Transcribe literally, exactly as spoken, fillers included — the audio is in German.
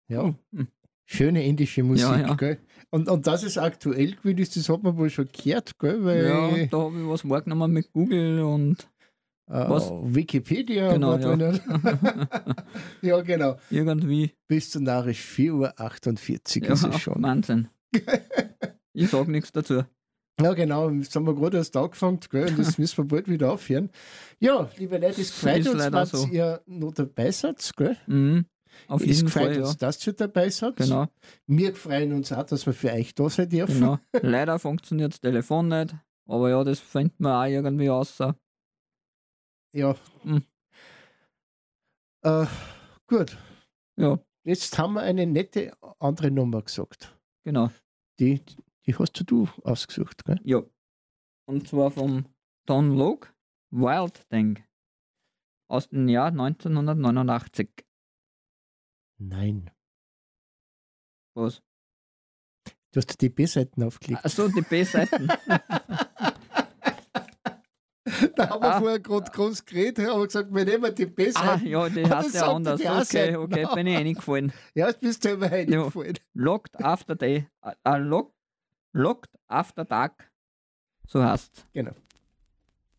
Ja. Oh, hm. Schöne indische Musik, Ja, ja. gell? Und, und dass es aktuell gewesen ist, das hat man wohl schon gehört, gell? Weil Ja, da habe ich was wahrgenommen mit Google und äh, was? Wikipedia Genau, war ja. drinnen. Ja, genau. Irgendwie. Bis zu narisch vier Uhr achtundvierzig Ja, ist es schon. Wahnsinn. Ich sag nichts dazu. Ja, genau. Jetzt haben wir gerade erst angefangen, gell? Und das müssen wir bald wieder aufhören. Ja, liebe Leute, es freut Ist uns, leider wenn so. ihr noch dabei seid, gell? Mhm. Auf Es jeden freut Fall, uns, ja. dass ihr dabei seid. Genau, Wir freuen uns auch, dass wir für euch da sein dürfen. genau. Leider funktioniert das Telefon nicht, aber ja, das finden wir auch irgendwie raus. Ja. Hm. Äh, gut. Ja, Jetzt haben wir eine nette andere Nummer gesagt. genau. Die, die hast du ausgesucht, gell? Ja. Und zwar vom Don Logue, Wild Thing. Aus dem Jahr neunzehnhundertneunundachtzig. Nein. Was? Du hast die B-Seiten aufgelegt. Achso, die B-Seiten. Da haben wir Ah. vorher gerade groß geredet, haben wir gesagt, wir nehmen die Ah, B-Seiten. ja, die Und heißt das ja sagt anders. die Okay, A-Seiten okay, auch. bin ich reingefallen. Ja, jetzt bist du selber reingefallen. Locked After Day. Äh, lock, locked After Dark. So heißt Genau.